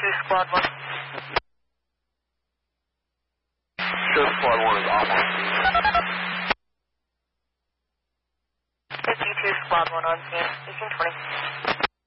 Squad 1. Show Squad 1 is off on scene. 52 Squad 1 on scene, 1820.